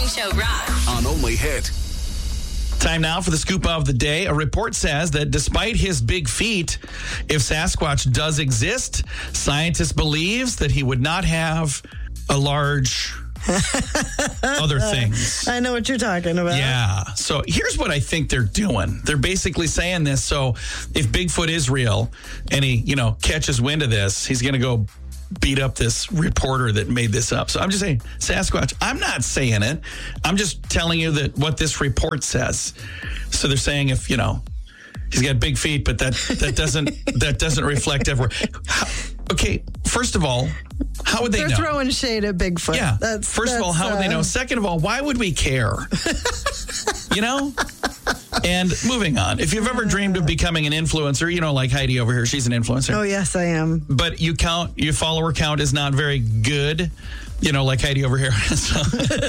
Morning Show rocks. On Only Hit. Time now for the scoop of the day. A report says that despite his big feet, if Sasquatch does exist, scientists believes that he would not have a large other things. I know what you're talking about. Yeah. So here's what I think they're doing. They're basically saying this. So if Bigfoot is real and he, catches wind of this, he's going to go beat up this reporter that made this up. So I'm just saying, Sasquatch, I'm not saying it. I'm just telling you that what this report says. So they're saying if, he's got big feet, but that doesn't reflect everywhere. Okay, first of all, how would they know? They're throwing shade at Bigfoot. Yeah. First of all, how would they know? Second of all, why would we care? And moving on. If you've ever dreamed of becoming an influencer, like Heidi over here, she's an influencer. Oh, yes, I am. But your follower count is not very good, like Heidi over here. So,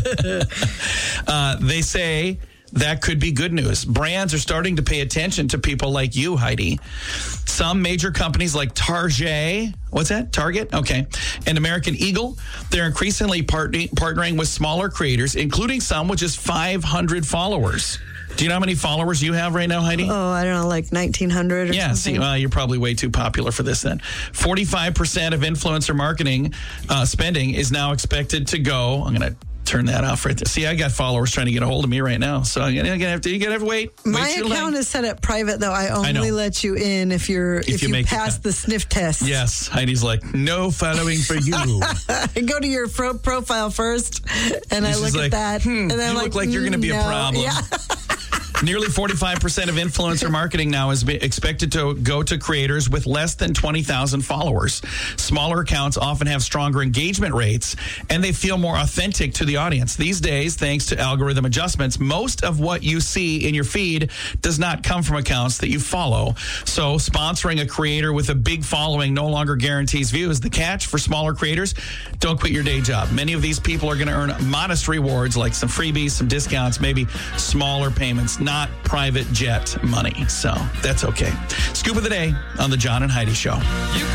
they say that could be good news. Brands are starting to pay attention to people like you, Heidi. Some major companies like Target, what's that? Target? Okay. And American Eagle, they're increasingly partnering with smaller creators, including some with just 500 followers. Do you know how many followers you have right now, Heidi? Oh, I don't know, like 1,900 or something. See, you're probably way too popular for this then. 45% of influencer marketing spending is now expected to go. I'm going to turn that off right there. See, I got followers trying to get a hold of me right now, so you're gonna have to wait. My account is set up private, though. I only let you in if you pass the sniff test. Yes, Heidi's like, no following for you. I go to your profile first, and I look at that, and then you look like you're going to be a problem. Yeah. Nearly 45% of influencer marketing now is expected to go to creators with less than 20,000 followers. Smaller accounts often have stronger engagement rates, and they feel more authentic to the audience. These days, thanks to algorithm adjustments, most of what you see in your feed does not come from accounts that you follow. So sponsoring a creator with a big following no longer guarantees views. The catch for smaller creators, don't quit your day job. Many of these people are going to earn modest rewards like some freebies, some discounts, maybe smaller payments, not private jet money. So that's okay. Scoop of the day on the John and Heidi Show.